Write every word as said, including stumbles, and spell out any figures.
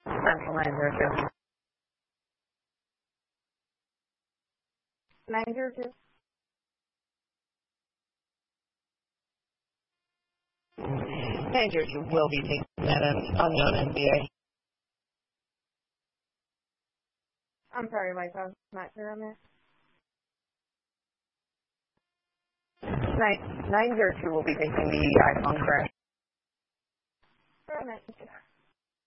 Central nine zero two. nine zero two. nine zero two will be taking that as unknown N B A. I'm sorry, Mike, I was not clear on that. nine zero two will be taking the iPhone crash. Sorry, Mike.